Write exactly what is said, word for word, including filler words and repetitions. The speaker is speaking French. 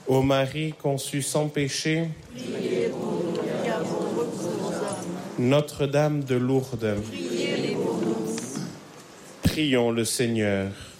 Ô Marie conçue sans péché, Priez pour nous, car on repose nos âmes. Notre-Dame de Lourdes, Priez pour nous. prions le Seigneur.